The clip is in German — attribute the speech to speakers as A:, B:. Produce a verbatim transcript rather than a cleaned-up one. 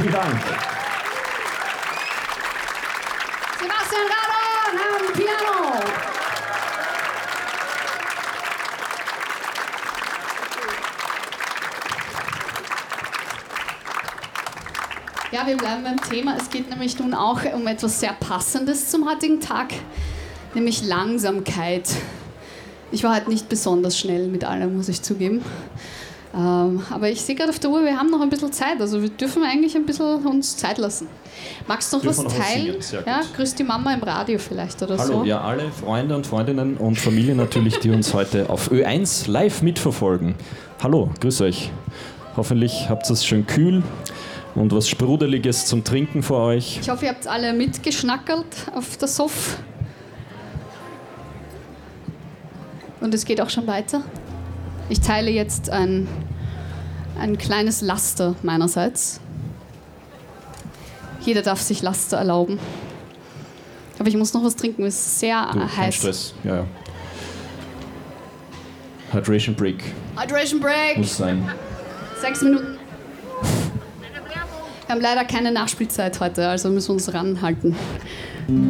A: Herzlichen Dank.
B: Sebastian Radon am Piano. Ja, wir bleiben beim Thema. Es geht nämlich nun auch um etwas sehr Passendes zum heutigen Tag, nämlich Langsamkeit. Ich war halt nicht besonders schnell mit allem, muss ich zugeben. Ähm, aber ich sehe gerade auf der Uhr, wir haben noch ein bisschen Zeit. Also wir dürfen eigentlich ein bisschen uns Zeit lassen. Magst du noch was
A: Dürfen noch was
B: teilen?
A: singen, sehr gut.
B: Ja, grüß die Mama im Radio vielleicht oder
A: Hallo,
B: so.
A: ja, alle Freunde und Freundinnen und Familie natürlich, die uns heute auf Ö eins live mitverfolgen. Hallo, grüß euch. Hoffentlich habt ihr es schön kühl und was Sprudeliges zum Trinken vor euch.
B: Ich hoffe, ihr habt alle mitgeschnackelt auf der Sof. Und es geht auch schon weiter. Ich teile jetzt ein, ein kleines Laster meinerseits. Jeder darf sich Laster erlauben. Aber ich muss noch was trinken, es ist sehr
A: Du, kein
B: heiß.
A: Stress. Ja, ja. Hydration Break
B: Hydration Break!
A: muss sein.
B: Sechs Minuten. Wir haben leider keine Nachspielzeit heute, also müssen wir uns ranhalten.